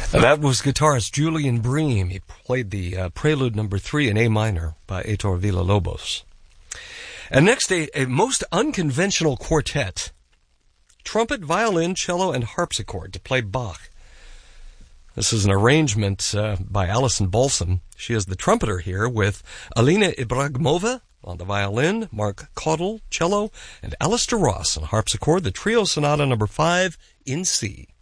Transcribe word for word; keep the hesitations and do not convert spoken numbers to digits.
That was guitarist Julian Bream. He played the uh, Prelude number three in A minor by Heitor Villa-Lobos. And next, a, a most unconventional quartet. Trumpet, violin, cello, and harpsichord to play Bach. This is an arrangement uh, by Alison Balson. She is the trumpeter here with Alina Ibragimova on the violin, Mark Caudle, cello, and Alistair Ross on harpsichord, the trio sonata number five in C.